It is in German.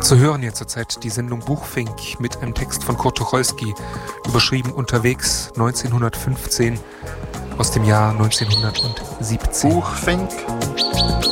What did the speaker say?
Zu hören jetzt zurzeit die Sendung Buchfink mit einem Text von Kurt Tucholsky, überschrieben Unterwegs 1915 aus dem Jahr 1917. Buchfink.